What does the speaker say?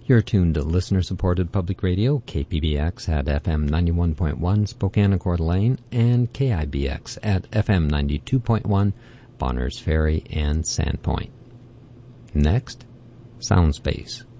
You're tuned to listener-supported public radio, KPBX at FM 91.1, Spokane and Coeur d'Alene, and KIBX at FM 92.1, Bonners Ferry and Sandpoint. Next, Soundspace.